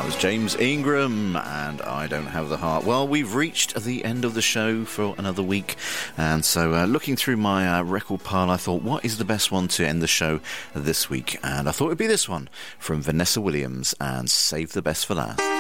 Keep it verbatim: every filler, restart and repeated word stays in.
was James Ingram and I Don't Have the Heart. Well, we've reached the end of the show for another week, and so uh, looking through my uh, record pile, I thought, what is the best one to end the show this week? And I thought it would be this one from Vanessa Williams and Save the Best for Last.